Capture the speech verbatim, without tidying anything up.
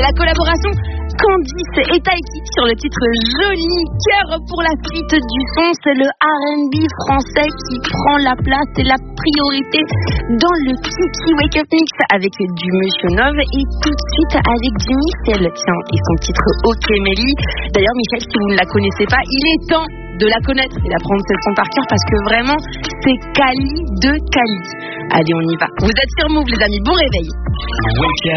La collaboration Candice et Taiki sur le titre Joli. Cœur pour la suite du son, c'est le R and B français qui prend la place et la priorité dans le Kiki Wake Up Mix avec du Monsieur Nov et tout de suite avec du Michel, tiens, et son titre Ok Mélie. D'ailleurs Michel, si vous ne la connaissez pas, il est temps de la connaître et d'apprendre cette son par cœur parce que vraiment c'est Cali de Cali. Allez, on y va. Vous êtes sur Move les amis, bon réveil. Wake